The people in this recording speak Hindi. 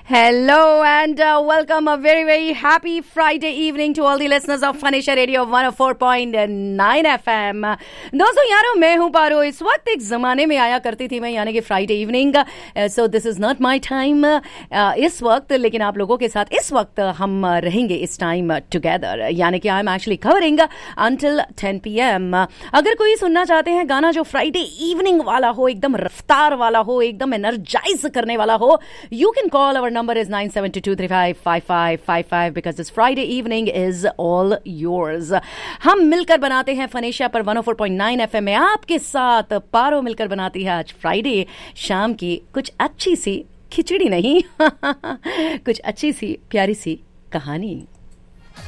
Hello and welcome. A very, very happy Friday evening to all the listeners of Fanisha Radio 104.9 FM. दोस्तों यारो मैं हूँ पारो. इस वक्त एक ज़माने में आया करती थी मैं, यानी कि Friday evening. So this is not my time इस वक्त, लेकिन आप लोगों के साथ इस वक्त हम रहेंगे इस टाइम टुगेदर, यानी कि I am actually covering until 10 PM. अगर कोई सुनना चाहते हैं गाना जो फ्राइडे इवनिंग वाला हो, एकदम रफ्तार वाला हो, एकदम एनर्जाइज करने वाला हो, you can call. Our number is 9722355555 because this Friday evening is all yours. हम मिलकर बनाते हैं फनेशिया पर 104.9 FM में आपके साथ. पारो मिलकर बनाती है आज फ्राइडे शाम की कुछ अच्छी सी खिचड़ी नहीं कुछ अच्छी सी प्यारी सी कहानी.